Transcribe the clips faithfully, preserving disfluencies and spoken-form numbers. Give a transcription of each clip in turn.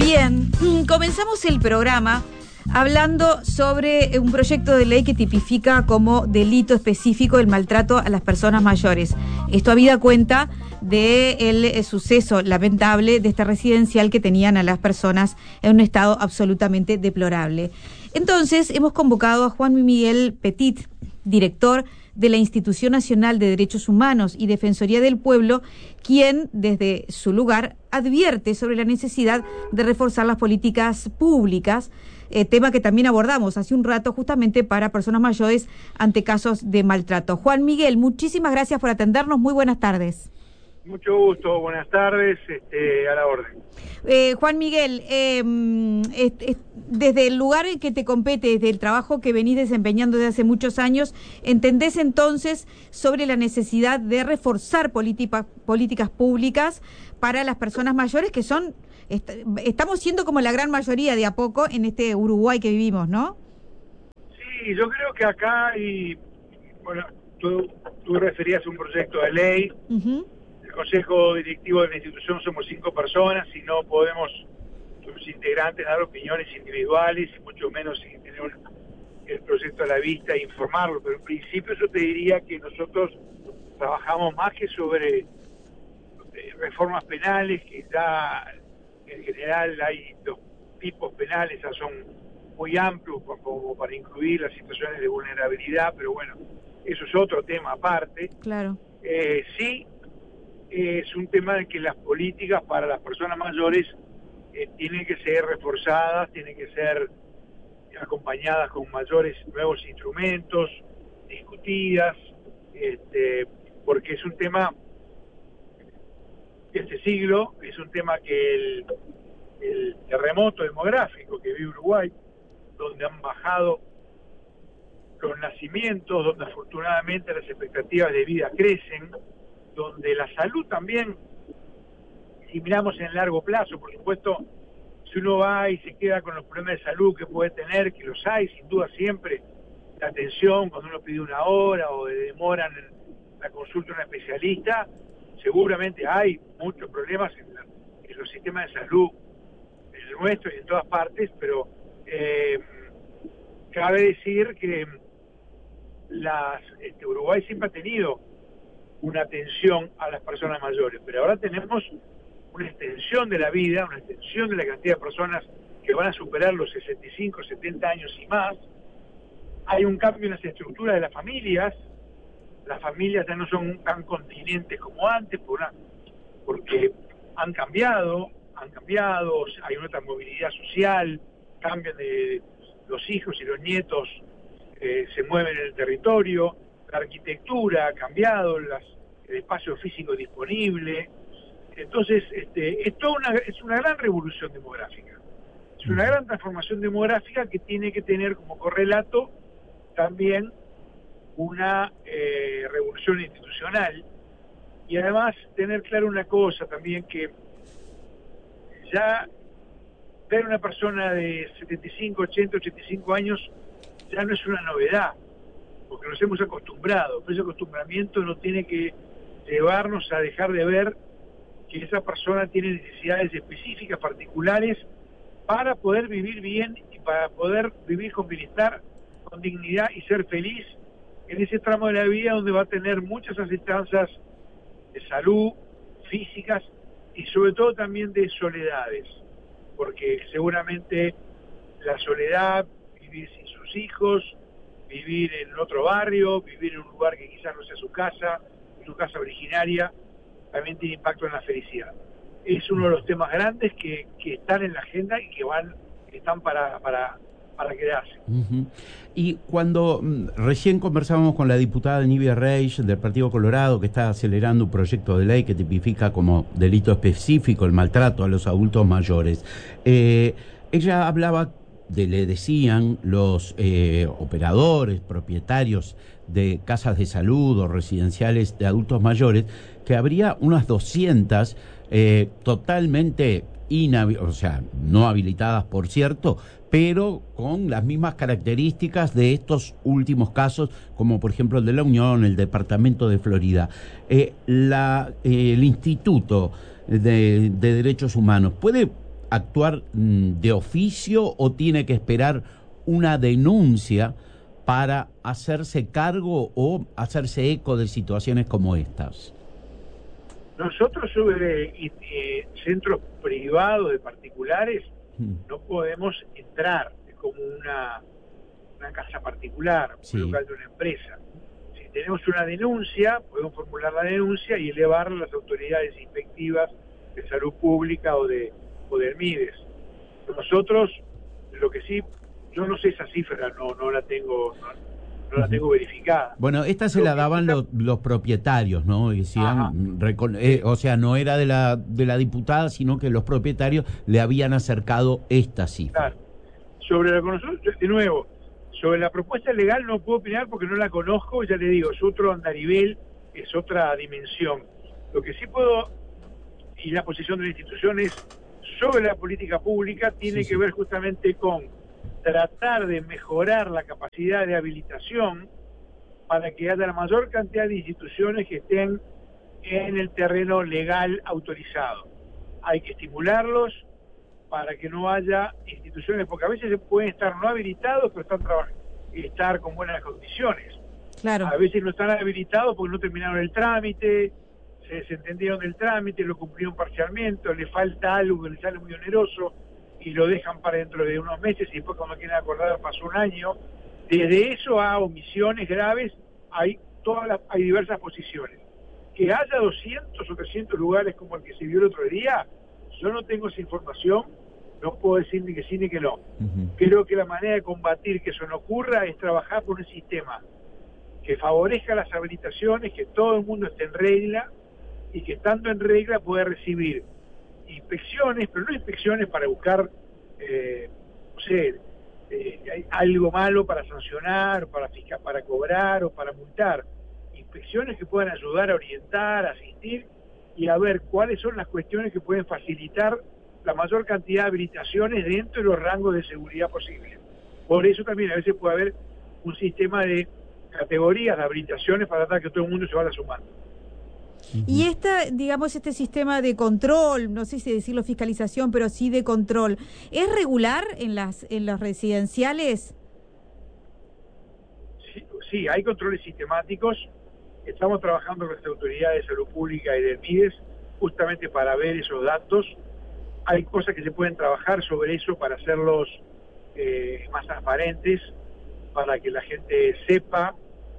Bien, comenzamos el programa hablando sobre un proyecto de ley que tipifica como delito específico el maltrato a las personas mayores. Esto habida cuenta del suceso lamentable de este residencial que tenían a las personas en un estado absolutamente deplorable. Entonces, hemos convocado a Juan Miguel Petit, director de la Institución Nacional de Derechos Humanos y Defensoría del Pueblo, quien desde su lugar advierte sobre la necesidad de reforzar las políticas públicas, eh, tema que también abordamos hace un rato justamente para personas mayores ante casos de maltrato. Juan Miguel, muchísimas gracias por atendernos, muy buenas tardes. Mucho gusto, buenas tardes, este, a la orden. Eh, Juan Miguel, eh, est, est, desde el lugar en que te compete, desde el trabajo que venís desempeñando desde hace muchos años, ¿entendés entonces sobre la necesidad de reforzar política, políticas públicas para las personas mayores que son, est estamos siendo como la gran mayoría de a poco en este Uruguay que vivimos, ¿no? Sí, yo creo que acá, y bueno, tú, tú referías a un proyecto de ley. Uh-huh. El Consejo Directivo de la institución somos cinco personas y no podemos sus integrantes dar opiniones individuales y mucho menos sin tener un, el proyecto a la vista e informarlo, pero en principio yo te diría que nosotros trabajamos más que sobre eh, reformas penales, que ya en general hay dos tipos penales, ya son muy amplios como para incluir las situaciones de vulnerabilidad, pero bueno, eso es otro tema aparte. Claro. Eh, sí, es un tema de que las políticas para las personas mayores eh, tienen que ser reforzadas, tienen que ser acompañadas con mayores nuevos instrumentos, discutidas, este, porque es un tema de este siglo, es un tema que el, el terremoto demográfico que vive Uruguay, donde han bajado los nacimientos, donde afortunadamente las expectativas de vida crecen, donde la salud también, si miramos en largo plazo, por supuesto, si uno va y se queda con los problemas de salud que puede tener, que los hay, sin duda siempre, la atención cuando uno pide una hora o demoran la consulta a un especialista, seguramente hay muchos problemas en, la, en los sistemas de salud, en el nuestro y en todas partes, pero eh, cabe decir que las, este, Uruguay siempre ha tenido una atención a las personas mayores, pero ahora tenemos una extensión de la vida, una extensión de la cantidad de personas que van a superar los sesenta y cinco, setenta años y más. Hay un cambio en las estructuras de las familias, las familias ya no son tan continentes como antes, por una, porque han cambiado, han cambiado, hay otra movilidad social, cambian de los hijos y los nietos, eh, se mueven en el territorio. La arquitectura ha cambiado, las, el espacio físico disponible. Entonces, este, es, toda una, es una gran revolución demográfica. Es una gran transformación demográfica que tiene que tener como correlato también una eh, revolución institucional. Y además tener claro una cosa también, que ya ver una persona de setenta y cinco, ochenta, ochenta y cinco años ya no es una novedad, porque nos hemos acostumbrado, pero ese acostumbramiento no tiene que llevarnos a dejar de ver que esa persona tiene necesidades específicas, particulares, para poder vivir bien y para poder vivir con bienestar, con dignidad y ser feliz en ese tramo de la vida donde va a tener muchas asechanzas de salud, físicas y sobre todo también de soledades, porque seguramente la soledad, vivir sin sus hijos, vivir en otro barrio, vivir en un lugar que quizás no sea su casa, su casa originaria, también tiene impacto en la felicidad. Es uno de los temas grandes que, que están en la agenda y que van, que están para, para, para quedarse. Uh-huh. Y cuando mm, recién conversábamos con la diputada Nivia Reich del Partido Colorado, que está acelerando un proyecto de ley que tipifica como delito específico el maltrato a los adultos mayores, eh, ella hablaba de, le decían los eh, operadores, propietarios de casas de salud o residenciales de adultos mayores, que habría unas doscientas eh, totalmente inhabi- o sea, no habilitadas, por cierto, pero con las mismas características de estos últimos casos, como por ejemplo el de La Unión, el departamento de Florida. Eh, la, eh, el Instituto de, de Derechos Humanos, ¿puede actuar mm, de oficio o tiene que esperar una denuncia para hacerse cargo o hacerse eco de situaciones como estas? Nosotros sobre eh, centros privados de particulares hmm. no podemos entrar, es como una, una casa particular, sí. un local de una empresa. Si tenemos una denuncia, podemos formular la denuncia y elevarla a las autoridades inspectivas de salud pública o de o del MIDES. Nosotros, lo que sí, yo no sé esa cifra, no no la tengo no, no la tengo verificada. Bueno, esta se lo la daban está... los, los propietarios, ¿no? Decían, recon... eh, o sea, no era de la de la diputada, sino que los propietarios le habían acercado esta cifra. Claro. Sobre la nosotros, de nuevo, sobre la propuesta legal no puedo opinar porque no la conozco, ya le digo, es otro andarivel, es otra dimensión. Lo que sí puedo, y la posición de la institución es sobre la política pública, tiene sí, que sí. ver justamente con tratar de mejorar la capacidad de habilitación para que haya la mayor cantidad de instituciones que estén en el terreno legal autorizado. Hay que estimularlos para que no haya instituciones, porque a veces pueden estar no habilitados, pero están trabajando, estar con buenas condiciones. Claro. A veces no están habilitados porque no terminaron el trámite, se desentendieron del trámite, lo cumplieron parcialmente, o le falta algo que le sale muy oneroso y lo dejan para dentro de unos meses y después cuando quieren acordar pasó un año. Desde eso a omisiones graves hay todas las, hay diversas posiciones. Que haya doscientos o trescientos lugares como el que se vio el otro día, yo no tengo esa información, no puedo decir ni que sí ni que no. Uh-huh. Creo que la manera de combatir que eso no ocurra es trabajar por un sistema que favorezca las habilitaciones, que todo el mundo esté en regla y que estando en regla pueda recibir inspecciones, pero no inspecciones para buscar, eh, no sé, eh, algo malo para sancionar, para fiscal, para cobrar o para multar. Inspecciones que puedan ayudar a orientar, a asistir y a ver cuáles son las cuestiones que pueden facilitar la mayor cantidad de habilitaciones dentro de los rangos de seguridad posibles. Por eso también a veces puede haber un sistema de categorías de habilitaciones para tratar que todo el mundo se vaya sumando. Y esta, digamos, este sistema de control, no sé si decirlo fiscalización, pero sí de control, ¿es regular en las en los residenciales? Sí, sí, hay controles sistemáticos. Estamos trabajando con las autoridades de salud pública y del MIDES justamente para ver esos datos. Hay cosas que se pueden trabajar sobre eso para hacerlos eh, más transparentes, para que la gente sepa.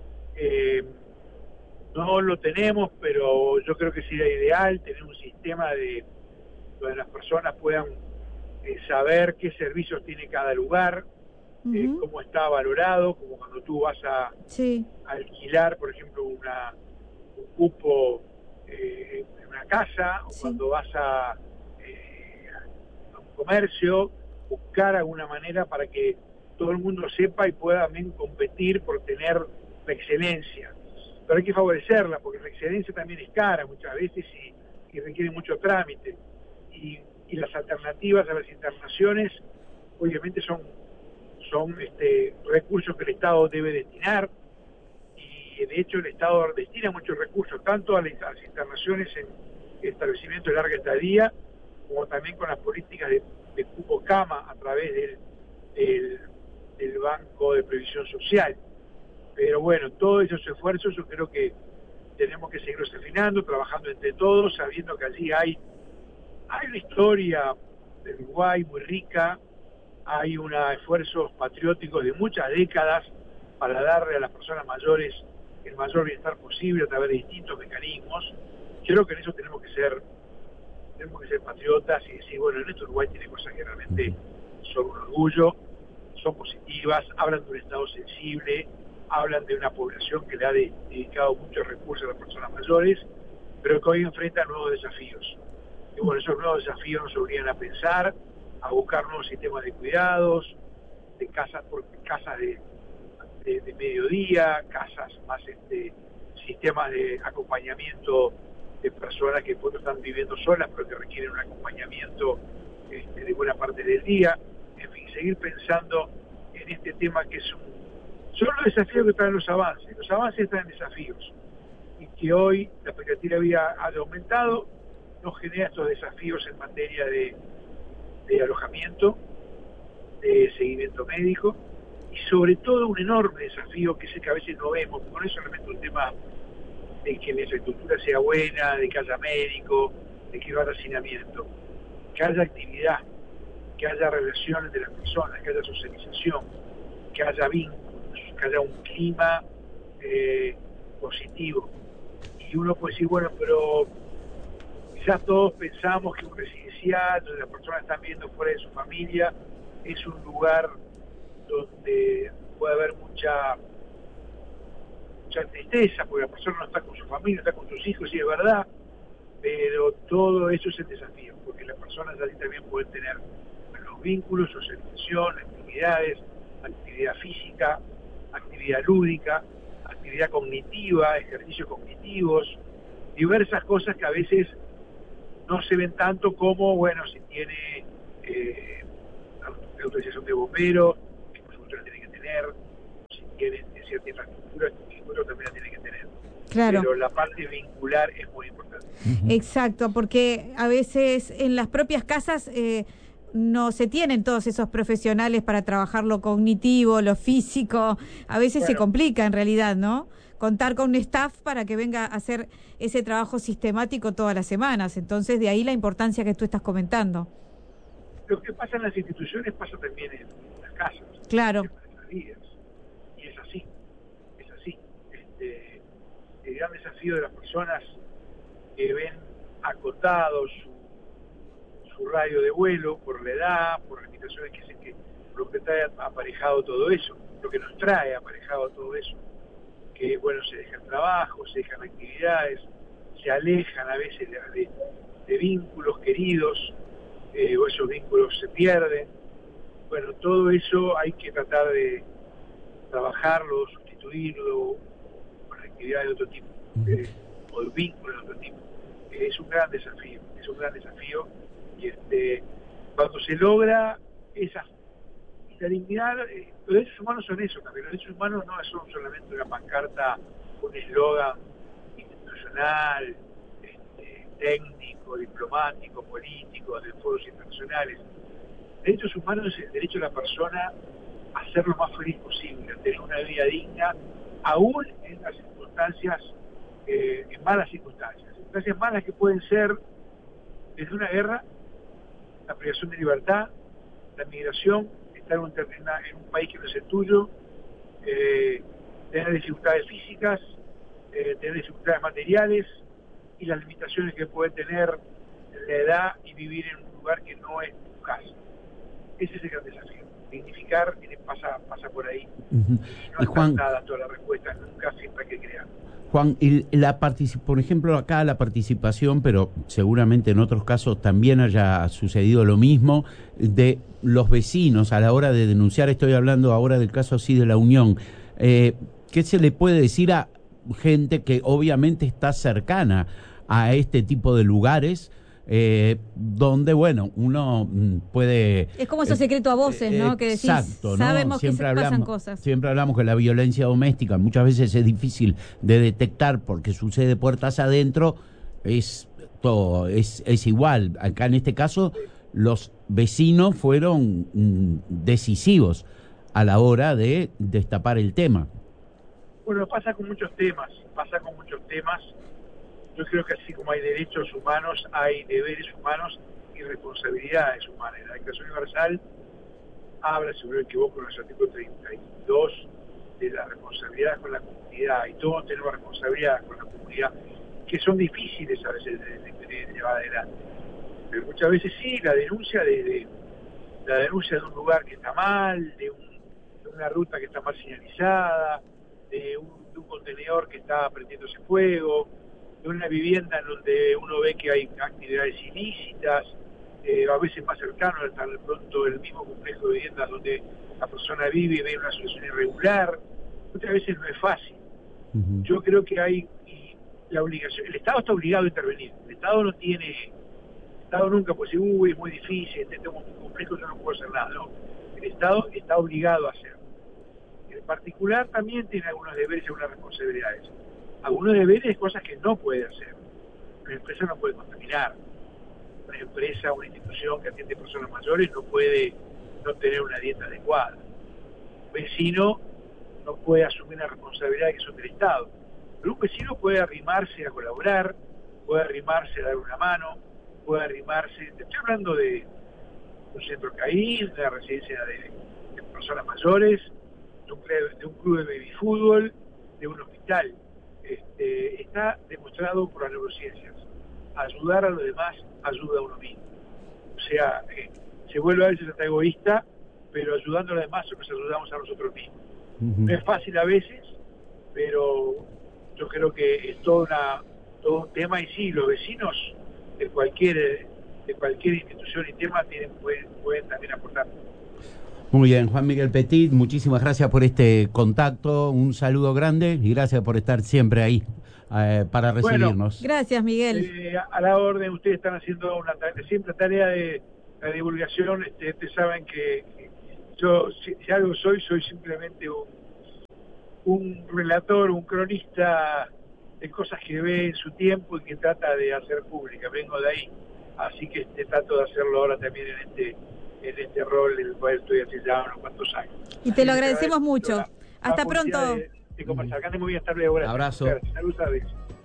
Eh, no lo tenemos, pero yo creo que sería ideal tener un sistema de donde las personas puedan eh, saber qué servicios tiene cada lugar, uh-huh. eh, cómo está valorado, como cuando tú vas a sí. alquilar, por ejemplo, una un cupo eh, en una casa, o sí. cuando vas a, eh, a un comercio, buscar alguna manera para que todo el mundo sepa y pueda también competir por tener la excelencia. Pero hay que favorecerla, porque la excelencia también es cara muchas veces y, y requiere mucho trámite. Y, y las alternativas a las internaciones, obviamente, son, son este, recursos que el Estado debe destinar, y de hecho el Estado destina muchos recursos, tanto a las, a las internaciones en establecimientos de larga estadía, como también con las políticas de, de cupo cama a través del, del, del Banco de Previsión Social. Pero bueno, todos esos esfuerzos yo creo que tenemos que seguirlos afinando, trabajando entre todos, sabiendo que allí hay, hay una historia de Uruguay muy rica, hay unos esfuerzos patrióticos de muchas décadas para darle a las personas mayores el mayor bienestar posible a través de distintos mecanismos. Creo que en eso tenemos que ser, tenemos que ser patriotas y decir, bueno, en esto Uruguay tiene cosas que realmente son un orgullo, son positivas, hablan de un Estado sensible, hablan de una población que le ha de, dedicado muchos recursos a las personas mayores, pero que hoy enfrenta nuevos desafíos. Y bueno, esos nuevos desafíos nos obligan a pensar, a buscar nuevos sistemas de cuidados, de casas por casas de, de, de mediodía, casas más este sistemas de acompañamiento de personas que por están viviendo solas, pero que requieren un acompañamiento este, de buena parte del día. En fin, seguir pensando en este tema que es un son los desafíos que traen los avances. Los avances traen desafíos. Y que hoy la expectativa de vida haya aumentado nos genera estos desafíos en materia de, de alojamiento, de seguimiento médico, y sobre todo un enorme desafío que sé que a veces no vemos, no es solamente un tema de que la infraestructura sea buena, de que haya médico, de que no haya hacinamiento, que haya actividad, que haya relaciones entre las personas, que haya socialización, que haya vínculos, que haya un clima eh, positivo. Y uno puede decir, bueno, pero quizás todos pensamos que un residencial donde las personas están viendo fuera de su familia es un lugar donde puede haber mucha mucha tristeza, porque la persona no está con su familia, está con sus hijos, sí es verdad, pero todo eso es el desafío, porque las personas allí también pueden tener los vínculos, socialización, actividades, actividad física, actividad lúdica, actividad cognitiva, ejercicios cognitivos, diversas cosas que a veces no se ven tanto como, bueno, si tiene eh, autorización de bombero, que por supuesto la tiene que tener, si tiene cierta infraestructura, que por supuesto también la tiene que tener. Claro. Pero la parte vincular es muy importante. Exacto, porque a veces en las propias casas eh, no se tienen todos esos profesionales para trabajar lo cognitivo, lo físico, a veces bueno, se complica en realidad, ¿no? Contar con un staff para que venga a hacer ese trabajo sistemático todas las semanas, entonces de ahí la importancia que tú estás comentando. Lo que pasa en las instituciones pasa también en las casas. Claro. En las vidas. Y es así, es así. Este, el gran desafío de las personas que ven acotado su, su radio de vuelo por la edad, por las limitaciones que, se, que lo que trae aparejado todo eso, lo que nos trae aparejado todo eso, que bueno, se dejan trabajo, se dejan actividades, se alejan a veces de, de, de vínculos queridos, eh, o esos vínculos se pierden. Bueno, todo eso hay que tratar de trabajarlo, sustituirlo con actividades de otro tipo, eh, o de vínculos de otro tipo. Eh, es un gran desafío, es un gran desafío, y este, cuando se logra esa la dignidad, eh, los derechos humanos son eso también, los derechos humanos no son solamente una pancarta, un eslogan institucional, este, técnico, diplomático, político, de foros internacionales. Derechos humanos es el derecho de la persona a ser lo más feliz posible, a tener una vida digna, aún en las circunstancias, eh, en malas circunstancias, circunstancias malas que pueden ser desde una guerra, la privación de libertad, la migración, estar en un, en un país que no es el tuyo, eh, tener dificultades físicas, eh, tener dificultades materiales y las limitaciones que puede tener la edad y vivir en un lugar que no es tu casa. Ese es el gran desafío. Dignificar pasa, pasa por ahí. Uh-huh. No está nada toda la respuesta, nunca siempre hay que crear. Juan, y la particip- por ejemplo, acá la participación, pero seguramente en otros casos también haya sucedido lo mismo, de los vecinos a la hora de denunciar, estoy hablando ahora del caso así de La Unión, eh, ¿qué se le puede decir a gente que obviamente está cercana a este tipo de lugares? Eh, donde, bueno, uno puede... Es como ese secreto a voces, ¿no? Que decís, exacto, ¿no? Sabemos siempre que se hablamos, pasan cosas. Siempre hablamos que la violencia doméstica muchas veces es difícil de detectar porque sucede puertas adentro, es todo, es, es igual. Acá en este caso, los vecinos fueron mm, decisivos a la hora de destapar el tema. Bueno, pasa con muchos temas, pasa con muchos temas. Yo creo que así como hay derechos humanos, hay deberes humanos y responsabilidades humanas. La Declaración Universal habla, si no me equivoco, en el artículo treinta y dos de la responsabilidad con la comunidad, y todos tenemos responsabilidad con la comunidad, que son difíciles a veces de, de, de llevar adelante. Pero muchas veces sí, la denuncia de, de la denuncia de un lugar que está mal, de, un, de una ruta que está mal señalizada, de un, de un contenedor que está prendiéndose fuego, de una vivienda en donde uno ve que hay actividades ilícitas, eh, a veces más cercano, tan pronto el mismo complejo de viviendas donde la persona vive y ve una situación irregular. Muchas veces no es fácil. Uh-huh. Yo creo que hay y la obligación, el Estado está obligado a intervenir, el Estado no tiene, el Estado nunca puede decir, uy, es muy difícil, tengo un complejo, yo no puedo hacer nada, no, el Estado está obligado a hacerlo. En particular también tiene algunos deberes y algunas una empresa, una institución que atiende personas mayores no puede no tener una dieta adecuada. Un vecino no puede asumir una responsabilidad que son del Estado, pero un vecino puede arrimarse a colaborar, puede arrimarse a dar una mano, puede arrimarse, te estoy hablando de un centro CAIR, de la residencia de, de personas mayores, de un, club, de un club de baby fútbol, de un hospital. Este, está demostrado por las neurociencias. Ayudar a los demás ayuda a uno mismo. O sea, eh, se vuelve a veces hasta egoísta, pero ayudando a los demás nos ayudamos a nosotros mismos. Uh-huh. No es fácil a veces, pero yo creo que es todo, una, todo un tema, y sí, los vecinos de cualquier de cualquier institución y tema tienen, pueden, pueden también aportar. Muy bien, Juan Miguel Petit, muchísimas gracias por este contacto, un saludo grande y gracias por estar siempre ahí eh, para recibirnos. Bueno, gracias, Miguel. Eh, a la orden, ustedes están haciendo una tarea, siempre tarea de la divulgación. Este, ustedes saben que yo, si, si algo soy, soy simplemente un, un relator, un cronista de cosas que ve en su tiempo y que trata de hacer pública. Vengo de ahí, así que este, trato de hacerlo ahora también en este en este rol en el cual estoy hace ya unos cuantos años. Y te lo agradecemos mucho. La, Hasta la pronto. De, de conversar. Que ande muy bien, hasta luego. Abrazo. Saludos a